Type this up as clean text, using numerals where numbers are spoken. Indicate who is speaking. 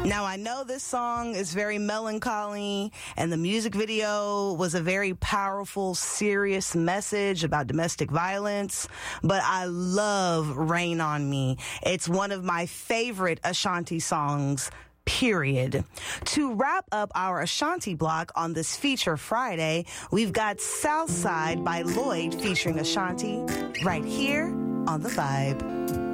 Speaker 1: Now, I know this song is very melancholy, and the music video was a very powerful, serious message about domestic violence, but I love Rain on Me. It's one of my favorite Ashanti songs, period. To wrap up our Ashanti block on this Feature Friday, we've got Southside by Lloyd featuring Ashanti right here on The Vibe.